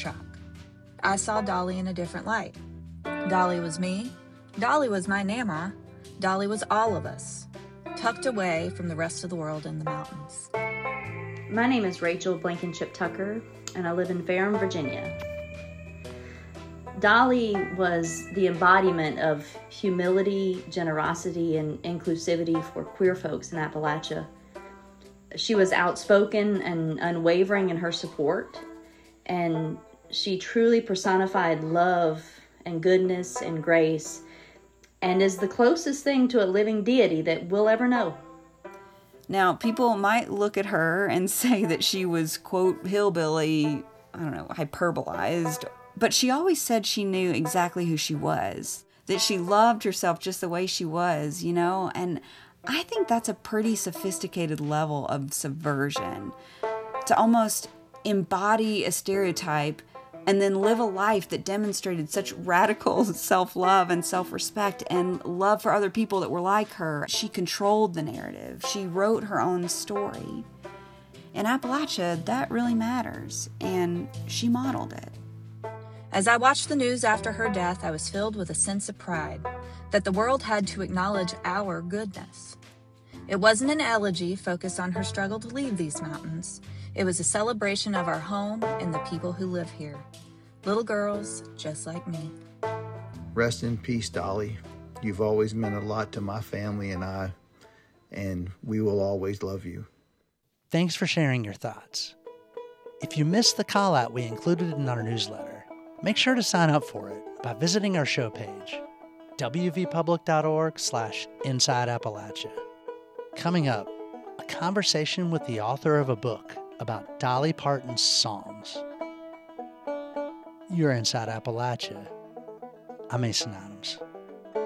shock. I saw Dolly in a different light. Dolly was me. Dolly was my Nana. Dolly was all of us, tucked away from the rest of the world in the mountains. My name is Rachel Blankenship Tucker, and I live in Ferrum, Virginia. Dolly was the embodiment of humility, generosity, and inclusivity for queer folks in Appalachia. She was outspoken and unwavering in her support, and she truly personified love and goodness and grace, and is the closest thing to a living deity that we'll ever know. Now, people might look at her and say that she was, quote, hillbilly, hyperbolized, but she always said she knew exactly who she was, that she loved herself just the way she was, and I think that's a pretty sophisticated level of subversion, to almost embody a stereotype and then live a life that demonstrated such radical self-love and self-respect and love for other people that were like her. She controlled the narrative. She wrote her own story. In Appalachia, that really matters, and she modeled it. As I watched the news after her death, I was filled with a sense of pride that the world had to acknowledge our goodness. It wasn't an elegy focused on her struggle to leave these mountains. It was a celebration of our home and the people who live here. Little girls just like me. Rest in peace, Dolly. You've always meant a lot to my family and I, and we will always love you. Thanks for sharing your thoughts. If you missed the call-out we included in our newsletter, make sure to sign up for it by visiting our show page, wvpublic.org/Inside Appalachia. Coming up, a conversation with the author of a book about Dolly Parton's songs. You're Inside Appalachia. I'm Mason Adams.